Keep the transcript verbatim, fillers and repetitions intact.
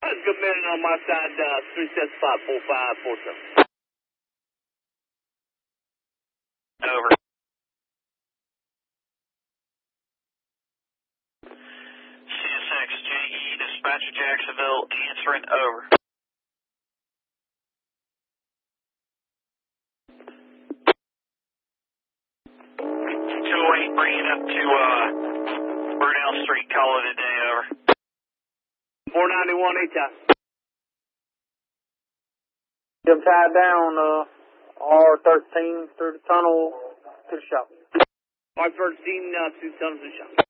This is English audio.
That's good minute on my side, uh, three seven five four five four seven. Over. C S X J E, Dispatcher Jacksonville, answering over. two oh eight, bring it up to uh, Burnell Street, call it a day, over. four ninety-one, eight time. Get them tied down, uh, R thirteen through the tunnel to the shop. R thirteen, uh, two tons of shot.